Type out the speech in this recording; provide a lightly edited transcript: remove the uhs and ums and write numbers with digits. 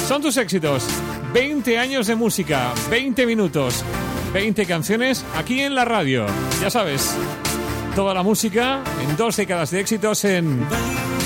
Son tus éxitos. 20 años de música, 20 minutos, 20 canciones aquí en la radio. Ya sabes, toda la música en 2 décadas de éxitos en